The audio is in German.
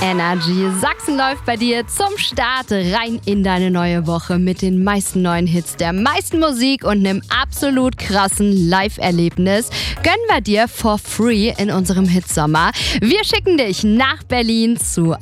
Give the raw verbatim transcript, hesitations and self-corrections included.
Energy. Sachsen läuft bei dir zum Start rein in deine neue Woche mit den meisten neuen Hits, der meisten Musik und einem absolut krassen Live-Erlebnis. Gönnen wir dir for free in unserem Hitsommer. Wir schicken dich nach Berlin zu